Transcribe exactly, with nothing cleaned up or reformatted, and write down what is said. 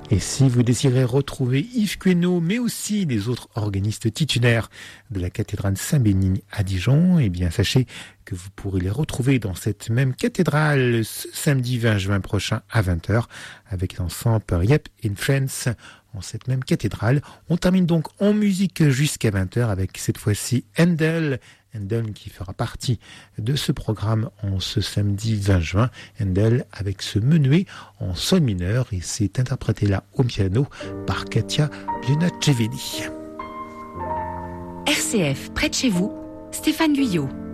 Et si vous désirez retrouver Yves Queneau, mais aussi les autres organistes titulaires de la cathédrale Saint-Bénigne à Dijon, eh bien sachez que vous pourrez les retrouver dans cette même cathédrale ce samedi vingt juin prochain à vingt heures avec l'ensemble Yep in Friends en cette même cathédrale. On termine donc en musique jusqu'à vingt heures avec cette fois-ci Handel. Handel qui fera partie de ce programme en ce samedi vingt juin. Handel avec ce menuet en sol mineur et c'est interprété là au piano par Katia Bionacevelli. R C F, près de chez vous, Stéphane Guyot.